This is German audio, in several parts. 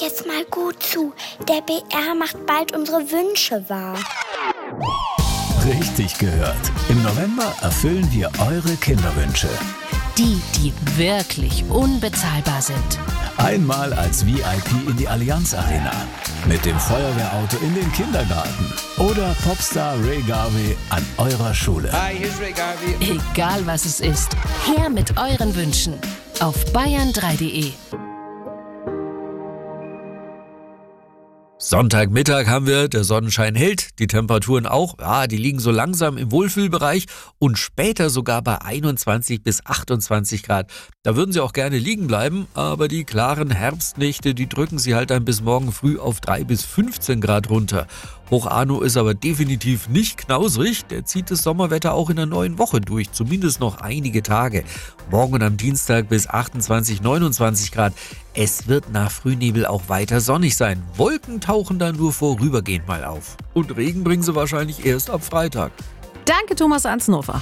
jetzt mal gut zu. Der BR macht bald unsere Wünsche wahr. Richtig gehört. Im November erfüllen wir eure Kinderwünsche. Die wirklich unbezahlbar sind. Einmal als VIP in die Allianz Arena. Mit dem Feuerwehrauto in den Kindergarten. Oder Popstar Ray Garvey an eurer Schule. Hi, hier ist Ray Garvey. Egal was es ist, her mit euren Wünschen. Auf bayern3.de. Sonntagmittag haben wir, der Sonnenschein hält, die Temperaturen auch, ja, die liegen so langsam im Wohlfühlbereich und später sogar bei 21 bis 28 Grad. Da würden sie auch gerne liegen bleiben, aber die klaren Herbstnächte, die drücken sie halt dann bis morgen früh auf 3 bis 15 Grad runter. Hoch Arno ist aber definitiv nicht knausrig, der zieht das Sommerwetter auch in der neuen Woche durch, zumindest noch einige Tage. Morgen und am Dienstag bis 28, 29 Grad. Es wird nach Frühnebel auch weiter sonnig sein. Wolken tauchen dann nur vorübergehend mal auf. Und Regen bringen sie wahrscheinlich erst ab Freitag. Danke, Thomas Ansnofer.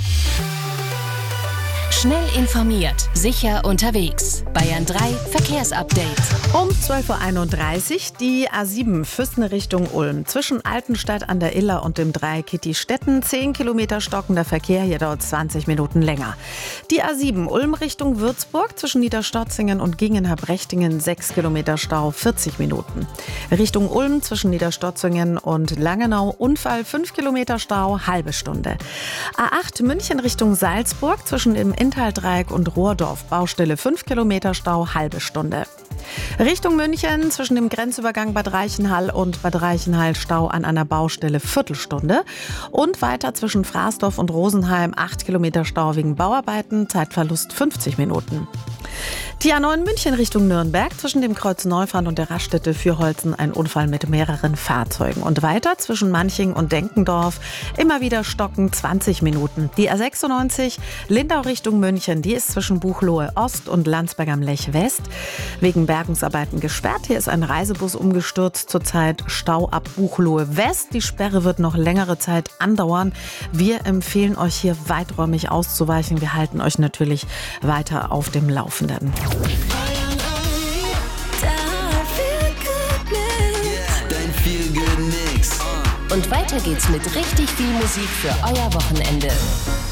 Schnell informiert, sicher unterwegs. Bayern 3 Verkehrsupdate. Um 12.31 Uhr die A7 Füssen Richtung Ulm. Zwischen Altenstadt an der Iller und dem Dreieck Kittistetten 10 Kilometer stockender Verkehr, hier dauert 20 Minuten länger. Die A7 Ulm Richtung Würzburg zwischen Niederstotzingen und Gingenheim-Brechtingen 6 Kilometer Stau, 40 Minuten. Richtung Ulm zwischen Niederstotzingen und Langenau Unfall 5 Kilometer Stau, halbe Stunde. A8 München Richtung Salzburg zwischen dem Inntal-Dreieck und Rohrdorf Baustelle 5 Kilometer Stau, halbe Stunde. Richtung München zwischen dem Grenzübergang Bad Reichenhall und Bad Reichenhall Stau an einer Baustelle Viertelstunde und weiter zwischen Fraßdorf und Rosenheim 8 Kilometer Stau wegen Bauarbeiten, Zeitverlust 50 Minuten. Die A9 München Richtung Nürnberg zwischen dem Kreuz Neufahrt und der Raststätte Fürholzen ein Unfall mit mehreren Fahrzeugen und weiter zwischen Manching und Denkendorf immer wieder stocken 20 Minuten. Die A96 Lindau Richtung München, die ist zwischen Buchloe Ost und Landsberg am Lech West wegen Bergungsarbeiten gesperrt. Hier ist ein Reisebus umgestürzt, zurzeit Stau ab Buchloe West. Die Sperre wird noch längere Zeit andauern. Wir empfehlen euch hier weiträumig auszuweichen. Wir halten euch natürlich weiter auf dem Laufenden. Und weiter geht's mit richtig viel Musik für euer Wochenende.